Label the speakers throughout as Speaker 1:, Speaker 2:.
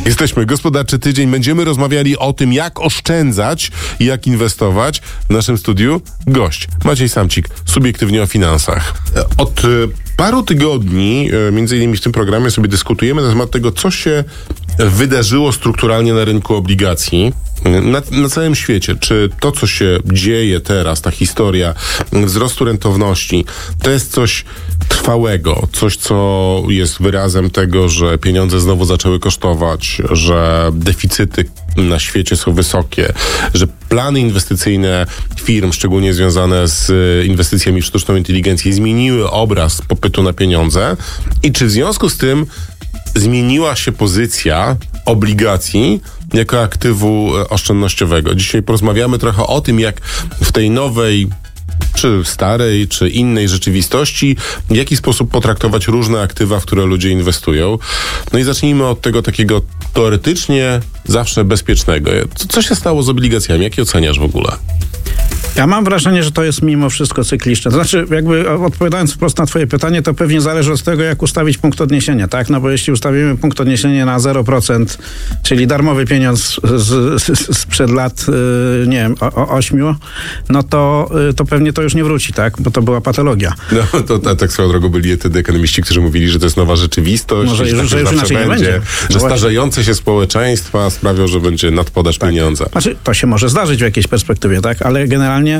Speaker 1: Jesteśmy Gospodarczy Tydzień. Będziemy rozmawiali o tym, jak oszczędzać i jak inwestować. W naszym studiu gość Maciej Samcik, subiektywnie o finansach. Od paru tygodni, między innymi w tym programie, sobie dyskutujemy na temat tego, co się wydarzyło strukturalnie na rynku obligacji na całym świecie. Czy to, co się dzieje teraz, ta historia wzrostu rentowności, to jest coś trwałego, coś, co jest wyrazem tego, że pieniądze znowu zaczęły kosztować, że deficyty na świecie są wysokie, że plany inwestycyjne firm, szczególnie związane z inwestycjami w sztuczną inteligencję, zmieniły obraz popytu na pieniądze i czy w związku z tym zmieniła się pozycja obligacji jako aktywu oszczędnościowego. Dzisiaj porozmawiamy trochę o tym, jak w tej nowej, czy starej, czy innej rzeczywistości, w jaki sposób potraktować różne aktywa, w które ludzie inwestują. No i zacznijmy od tego takiego teoretycznie zawsze bezpiecznego. Co się stało z obligacjami? Jak je oceniasz w ogóle?
Speaker 2: Ja mam wrażenie, że to jest mimo wszystko cykliczne. To znaczy, jakby odpowiadając wprost na twoje pytanie, to pewnie zależy od tego, jak ustawić punkt odniesienia, tak? No bo jeśli ustawimy punkt odniesienia na 0%, czyli darmowy pieniądz sprzed lat, nie wiem, 8, no to pewnie to już nie wróci, tak? Bo to była patologia.
Speaker 1: No to tak swoją drogą byli wtedy ekonomiści, którzy mówili, że to jest nowa rzeczywistość.
Speaker 2: Może, że już inaczej nie będzie.
Speaker 1: Że starzejące się społeczeństwa sprawią, że będzie nadpodaż pieniądza.
Speaker 2: Znaczy, to się może zdarzyć w jakiejś perspektywie, tak? Ale generalnie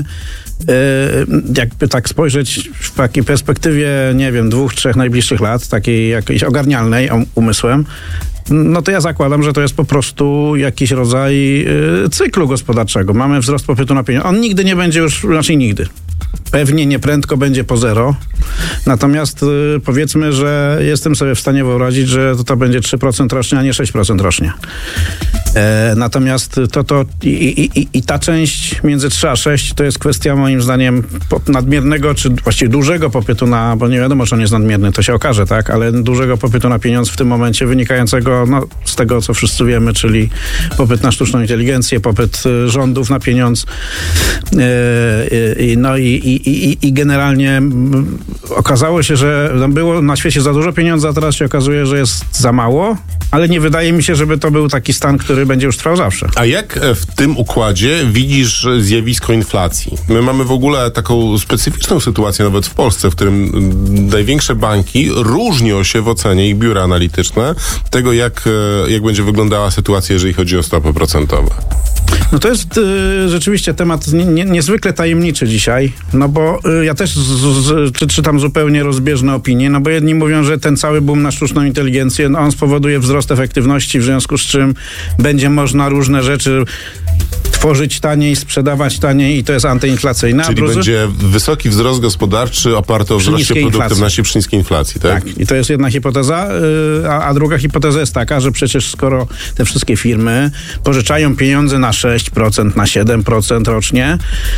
Speaker 2: jakby tak spojrzeć w takiej perspektywie, nie wiem, 2-3 najbliższych lat, takiej jakiejś ogarnialnej umysłem, no to ja zakładam, że to jest po prostu jakiś rodzaj cyklu gospodarczego. Mamy wzrost popytu na pieniądze. On nigdy nie będzie już, znaczy nigdy. Pewnie nieprędko będzie po zero. Natomiast powiedzmy, że jestem sobie w stanie wyobrazić, że to będzie 3% rocznie, a nie 6% rocznie. Natomiast i ta część między 3 a 6 to jest kwestia moim zdaniem nadmiernego, czy właściwie dużego popytu na, bo nie wiadomo, czy on jest nadmierny, to się okaże, tak, ale dużego popytu na pieniądz w tym momencie wynikającego z tego, co wszyscy wiemy, czyli popyt na sztuczną inteligencję, popyt rządów na pieniądz. I generalnie okazało się, że było na świecie za dużo pieniędzy, a teraz się okazuje, że jest za mało, ale nie wydaje mi się, żeby to był taki stan, który będzie już trwał zawsze.
Speaker 1: A jak w tym układzie widzisz zjawisko inflacji? My mamy w ogóle taką specyficzną sytuację nawet w Polsce, w którym największe banki różnią się w ocenie, ich biura analityczne, tego jak będzie wyglądała sytuacja, jeżeli chodzi o stopy procentowe.
Speaker 2: No to jest rzeczywiście temat niezwykle tajemniczy dzisiaj, no bo ja też czytam zupełnie rozbieżne opinie, no bo jedni mówią, że ten cały boom na sztuczną inteligencję, no on spowoduje wzrost efektywności, w związku z czym będzie można różne rzeczy tworzyć taniej, sprzedawać taniej i to jest antyinflacyjne.
Speaker 1: Czyli będzie wysoki wzrost gospodarczy oparty o wzroście produktywności przy niskiej inflacji, tak?
Speaker 2: Tak, i to jest jedna hipoteza, a druga hipoteza jest taka, że przecież skoro te wszystkie firmy pożyczają pieniądze na 6%, na 7% rocznie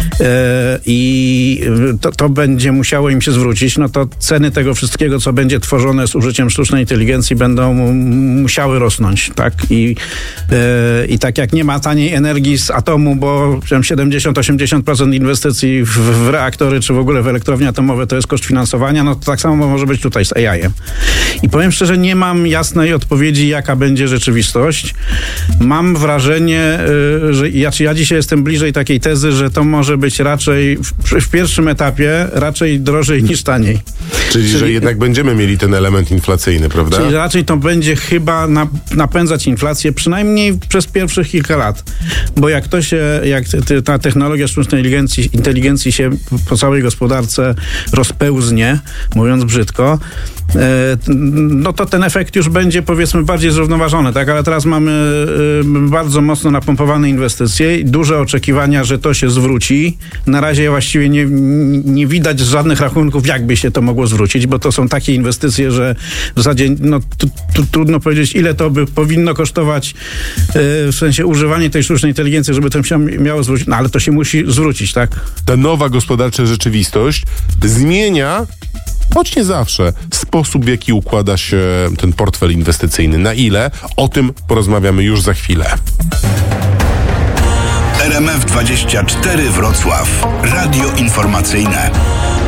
Speaker 2: i to będzie musiało im się zwrócić, no to ceny tego wszystkiego, co będzie tworzone z użyciem sztucznej inteligencji, będą musiały rosnąć, tak? I tak jak nie ma taniej energii z atomu, bo 70-80% inwestycji w reaktory, czy w ogóle w elektrownie atomowe to jest koszt finansowania, no to tak samo może być tutaj z AI-em. I powiem szczerze, nie mam jasnej odpowiedzi, jaka będzie rzeczywistość. Mam wrażenie, że ja dzisiaj jestem bliżej takiej tezy, że to może być raczej w pierwszym etapie raczej drożej niż taniej.
Speaker 1: Czyli że jednak będziemy mieli ten element inflacyjny, prawda?
Speaker 2: Czyli raczej to będzie chyba napędzać inflację przynajmniej przez pierwszych kilka lat. Bo jak ta technologia sztucznej inteligencji się po całej gospodarce rozpełznie, mówiąc brzydko, no to ten efekt już będzie, powiedzmy, bardziej zrównoważony, tak? Ale teraz mamy bardzo mocno napompowane inwestycje i duże oczekiwania, że to się zwróci. Na razie właściwie nie widać żadnych rachunków, jakby się to mogło zwrócić, bo to są takie inwestycje, że w zasadzie trudno powiedzieć, ile to by powinno kosztować w sensie używanie tej sztucznej inteligencji, żeby to się miało zwrócić, no ale to się musi zwrócić, tak?
Speaker 1: Ta nowa gospodarcza rzeczywistość zmienia, choć nie zawsze, sposób, w jaki układa się ten portfel inwestycyjny. Na ile? O tym porozmawiamy już za chwilę.
Speaker 3: RMF24 Wrocław. Radio informacyjne.